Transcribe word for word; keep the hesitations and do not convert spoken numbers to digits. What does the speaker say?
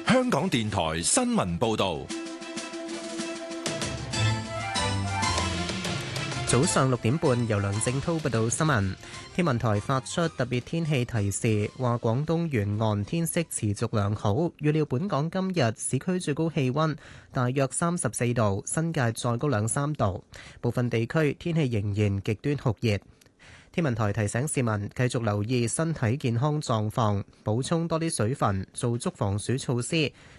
香港電台新聞報道。 早上六點半，由梁正滔報道新聞。天文台發出特別天氣提示，話廣東沿岸天色持續良好，預料本港今日市區最高氣溫大約三十四度，新界再高兩三度，部分地區天氣仍然極端酷熱。天文台提醒市民繼續留意身體健康狀況，補充多啲水分，做足防暑措施，